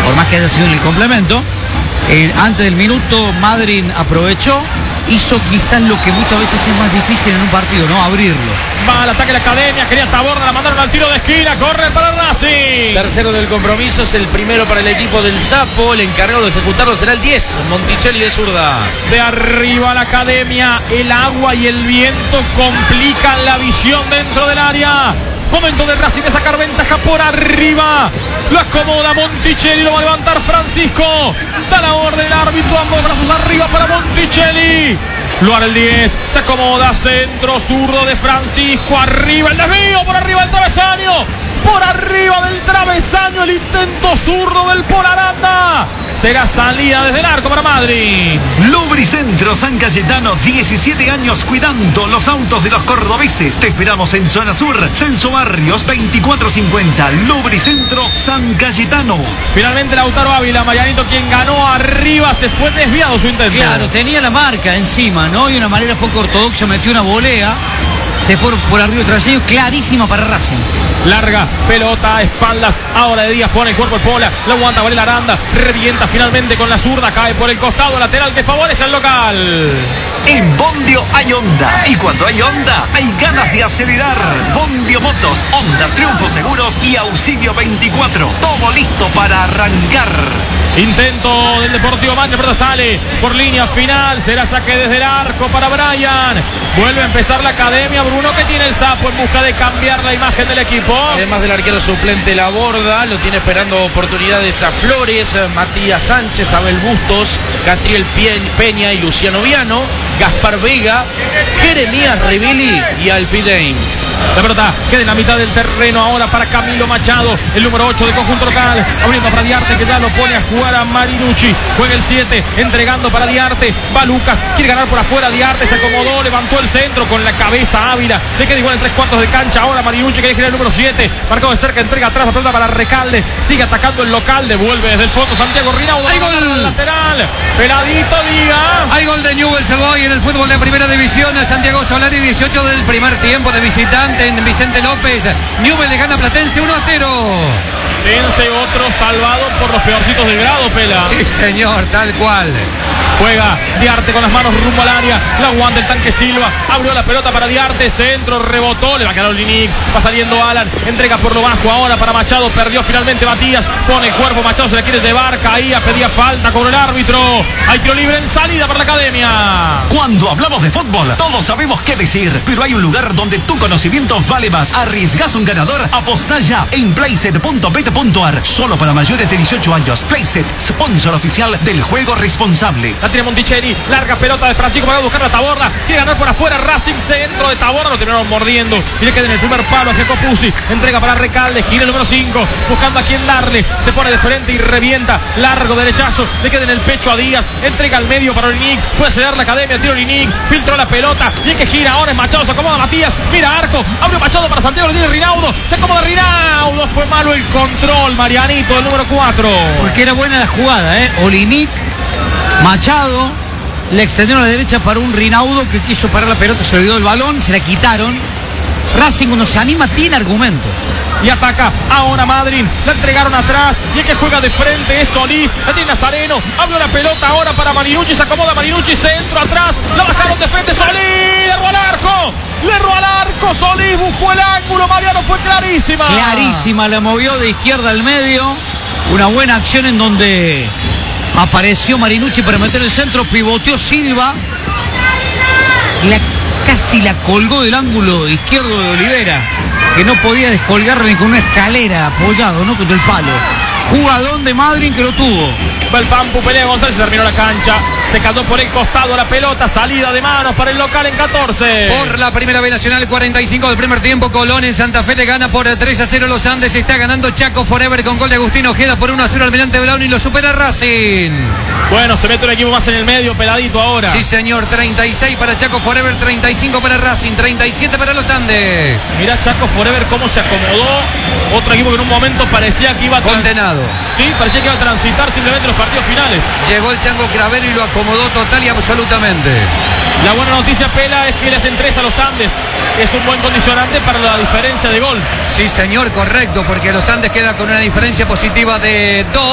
por más que haya sido en el complemento. Antes del minuto, Madryn aprovechó, hizo quizás lo que muchas veces es más difícil en un partido, ¿no? Abrirlo. Va al ataque de la Academia, quería Taborda, la mandaron al tiro de esquina, corre para Racing. Tercero del compromiso, es el primero para el equipo del Sapo, el encargado de ejecutarlo será el 10, Monticelli de zurda. De arriba la Academia, el agua y el viento complican la visión dentro del área. Momento de Racing de sacar ventaja por arriba. Lo acomoda Monticelli, lo va a levantar Francisco. Da la orden el árbitro, ambos brazos arriba para Monticelli. Lo hará el 10, se acomoda, centro zurdo de Francisco, arriba el desvío, por arriba el travesaño. Por arriba del travesaño el intento zurdo del Polaranda. Será salida desde el arco para Madryn. Lubricentro San Cayetano, 17 años cuidando los autos de los cordobeses. Te esperamos en Zona Sur, Censo Barrios 2450. Lubricentro San Cayetano. Finalmente Lautaro Ávila, Marianito, quien ganó arriba, se fue desviado su intento. Claro, tenía la marca encima, ¿no? Y de una manera poco ortodoxa metió una volea. Se fue por arriba el travesaño, clarísima para Racing. Larga, pelota, espaldas, ahora de Díaz pone el cuerpo el Pola, la aguanta Varela Aranda, revienta finalmente con la zurda, cae por el costado lateral que favorece al local. En Bondio hay Honda, y cuando hay Honda hay ganas de acelerar. Bondio Motos, Honda, Triunfo Seguros y Auxilio 24. Todo listo para arrancar. Intento del Deportivo Manta, pero sale por línea final, será saque desde el arco para Brian. Vuelve a empezar la Academia, Bruno, que tiene el Sapo en busca de cambiar la imagen del equipo. Además del arquero suplente Laborda, lo tiene esperando oportunidades a Flores, Matías Sánchez, Abel Bustos, Catriel Peña y Luciano Viano, Gaspar Vega, Jeremías Revilli y Alfie James. La pelota queda en la mitad del terreno ahora para Camilo Machado, el número 8 del conjunto local, abriendo para Diarte, que ya lo pone a jugar a Marinucci. Juega el 7, entregando para Diarte, va Lucas, quiere ganar por afuera, Diarte se acomodó, levantó el centro con la cabeza Ávila, le queda igual en 3/4 de cancha ahora Marinucci, que quiere el número 7, marcado de cerca, entrega atrás la pelota para Recalde, sigue atacando el local, devuelve desde el fondo Santiago Rinaudo. ¡Hay gol! Lateral, peladito, diga. Hay gol de Newell's Boys en el fútbol de primera división. Santiago Solari, 18 del primer tiempo de visitante en Vicente López. Newell's le gana a Platense 1-0. Platense, otro salvado por los peorcitos del grado, Pela. Sí, señor, tal cual. Juega Diarte con las manos rumbo al área, la aguanta el tanque Silva, abrió la pelota para Diarte, centro, rebotó, le va a quedar Olinic, va saliendo Alan, entrega por lo bajo ahora para Machado, perdió finalmente Matías, pone el cuerpo, Machado se la quiere llevar, caía, pedía falta con el árbitro, hay tiro libre en salida para la Academia. Cuando hablamos de fútbol, todos sabemos qué decir, pero hay un lugar donde tu conocimiento vale más. ¿Arriesgás un ganador? Apostá ya en playset.bet.ar, solo para mayores de 18 años. Playset, sponsor oficial del juego responsable. La tiene Monticelli, larga pelota de Francisco para buscar a Taborda, quiere ganar por afuera Racing, centro de Taborda, lo terminaron mordiendo y le queda en el primer palo a Jeco Puzzi, entrega para Recalde, gira el número 5, buscando a quien darle, se pone de frente y revienta, largo derechazo, le queda en el pecho a Díaz, entrega al medio para Olinic, puede sellar la Academia, tiro Olinic, filtró la pelota, y el que gira ahora es Machado, se acomoda Matías, mira arco, abrió Machado para Santiago, lo tiene Rinaudo, se acomoda Rinaudo, fue malo el control, Marianito, el número 4. Porque era buena la jugada, Olinic, Machado, le extendieron a la derecha para un Rinaudo que quiso parar la pelota, se olvidó el balón, se la quitaron. Racing, cuando se anima, tiene argumentos. Y ataca ahora Madryn, la entregaron atrás y el que juega de frente es Solís, la tiene Nazareno, abrió la pelota ahora para Marinucci, se acomoda Marinucci, centro atrás, la bajaron de frente Solís, le erró al arco, Solís buscó el ángulo, Mariano, fue clarísima. Clarísima, la movió de izquierda al medio, una buena acción en donde apareció Marinucci para meter el centro, pivoteó Silva, casi la colgó del ángulo izquierdo de Olivera, que no podía descolgarla ni con una escalera apoyado, ¿no? Contra el palo. Jugadón de Madryn que lo tuvo. Va el Pampu, pelea González, terminó la cancha. Se cayó por el costado la pelota, salida de manos para el local en 14. Por la primera B Nacional, 45 del primer tiempo, Colón en Santa Fe le gana por 3-0 los Andes. Está ganando Chaco Forever con gol de Agustín Ojeda por 1-0 Almirante Brown y lo supera Racing. Bueno, se mete un equipo más en el medio, peladito ahora. Sí, señor, 36 para Chaco Forever, 35 para Racing, 37 para los Andes. Mirá Chaco Forever cómo se acomodó. Otro equipo que en un momento parecía que iba a condenado. Sí, parecía que iba a transitar simplemente los partidos finales. Llegó el Chango Cravero y lo acomodó total y absolutamente. La buena noticia, Pela, es que le hacen 3 a los Andes. Es un buen condicionante para la diferencia de gol. Sí, señor, correcto, porque los Andes queda con una diferencia positiva de 2.